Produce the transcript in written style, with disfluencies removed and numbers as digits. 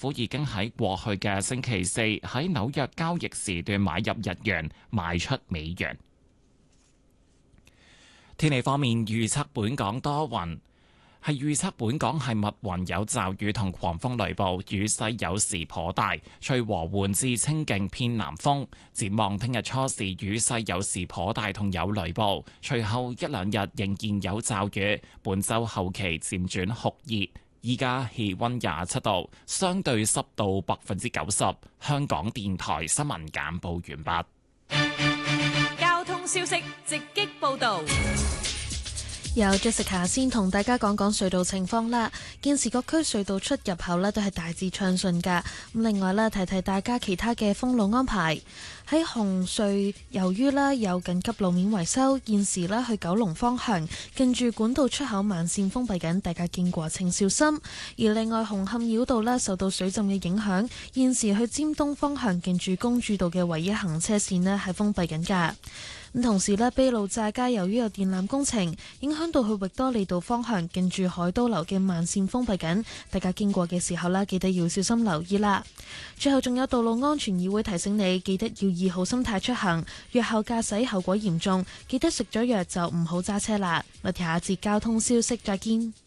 府已經喺過去嘅星期四喺紐約交易時段買入日元，賣出美元。天氣方面，預測本港多雲，預測本港係密雲有驟雨同狂風雷暴，雨勢有時頗大，吹和緩至清勁偏南風。展望聽日初時雨勢有時頗大同有雷暴，隨後一兩日仍然有驟雨。本週後期漸轉酷熱，依家氣溫27度，相對濕度90%。香港電台新聞簡報完畢。 交通消息直擊報道。 有 Jessica 先同大家講講隧道情況啦。現時各區隧道出入口呢都係大致暢順㗎。咁另外呢，提提大家其他嘅封路安排。喺紅隧，由於呢有緊急路面維修，現時呢去九龍方向近住管道出口慢線封閉緊，大家經過請小心。而另外紅磡繞道呢受到水浸嘅影響，現時去尖東方向近住公主道嘅唯一行車線呢係封閉緊㗎。咁同時呢，卑路乍街由於有電纜工程，影響到去域多利道方向近住海都樓嘅慢線封閉緊，大家經過嘅時候呢，記得要小心留意啦。最後仲有道路安全議會提醒你，記得要以好心態出行，藥後駕駛後果嚴重，記得食咗藥就唔好揸車啦。我哋下一節交通消息再見。